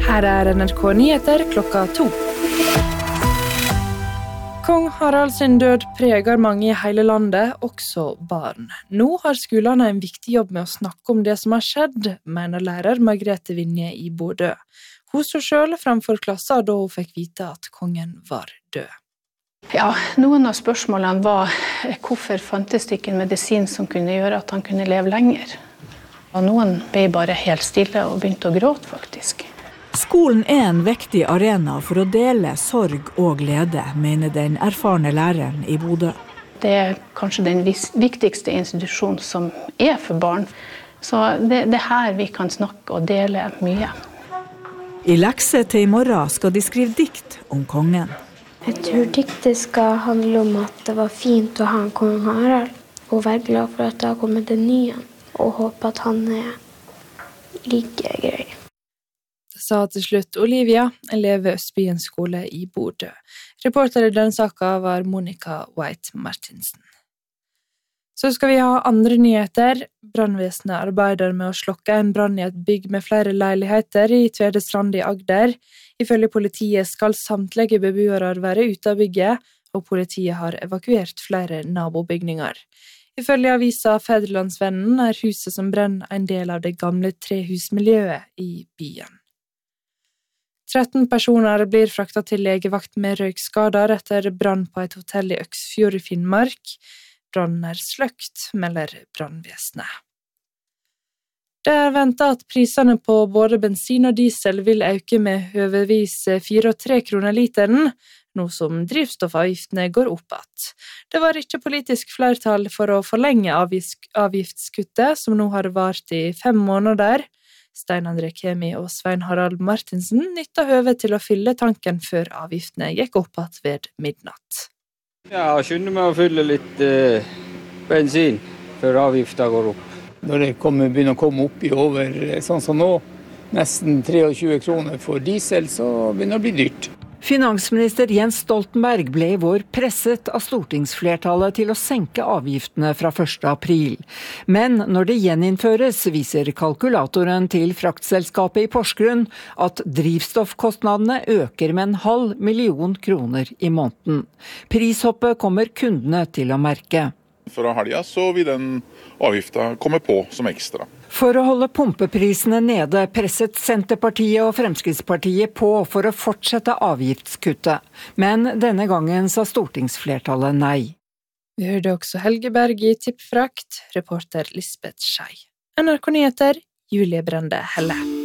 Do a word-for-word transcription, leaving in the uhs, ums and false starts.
Her er N R K Nyheter klokka to. Kong Harald sin død preger mange i hele landet, også barn. Nå har skolene en viktig jobb med å snakke om det som har skjedd, mener lærer Margrethe Vinje i Bodø. Hun så selv fremfor klassen da hun fikk vite at kongen var død. Ja, noen av spørsmålene var hvorfor fantes det ikke en medisin som kunne gjøre at han kunne leve lenger. Og noen ble bare helt stille og begynte å gråte faktisk. Skolen er en viktig arena for å dele sorg og glede, mener den erfarne læreren i Bodø. Det er kanskje den viktigste institusjonen som er for barn. Så det, det er her vi kan snakke og dele mye. I lekse til i morgen skal de skrive dikt om kongen. Jeg tror diktet skal handle om at det var fint å ha en kong Harald, og være glad for at det har kommet en ny, og håpe at han er like grei. Sa til slutt Olivia, elev ved Østbyen skole i Bodø. Reporter i denne saken var Monica White Martinsen. Så skal vi ha andre nyheter. Brannvesenet arbeider med å slokke en brann i et bygg med flere leiligheter i Tvedestrand i Agder. Ifølge politiet skal samtlige beboere være ute av bygget, og politiet har evakuert flere nabobygninger. Ifølge avisa Fædrelandsvennen er huset som brenner en del av det gamle trehusmiljøet i byen. tretten personer blir fraktet til legevakt med røykskader etter brann på et hotell i Øksfjord i Finnmark. Brannen er sløkt, melder brannvesenet. Det er ventet at prisene på både bensin og diesel vil øke med høvevis fire og tre kroner literen, nå som drivstoffavgiftene går opp att. Det var ikke politisk flertall for å forlenge avgiftskuttet, som nå har vart i fem måneder. Stein André Kemi og Svein Harald Martinsen nytta høvet til å fylle tanken før avgiftene gikk opp att ved midnatt. Ja, skynde meg å fylle litt eh, bensin før avgiften går opp. Når det kommer, begynner å komme opp i over, sånn som nå, nesten tjuetre kroner for diesel, så begynner det å bli dyrt. Finansminister Jens Stoltenberg ble i vår presset av stortingsflertallet til å senke avgiftene fra første april. Men når det gjeninnføres, viser kalkulatoren til fraktselskapet i Porsgrunn at drivstoffkostnadene øker med en halv million kroner i måneden. Prishoppet kommer kundene til å merke. Fra helga så vil den avgifta komme på som ekstra. For å holde pumpeprisene nede presset Senterpartiet og Fremskrittspartiet på for å fortsette avgiftskuttet. Men denne gangen sa stortingsflertallet nei. Vi hørte også Helge Berg i Tippfrakt, reporter Lisbeth Schei. N R K Nyheter, Julie Brende Helle.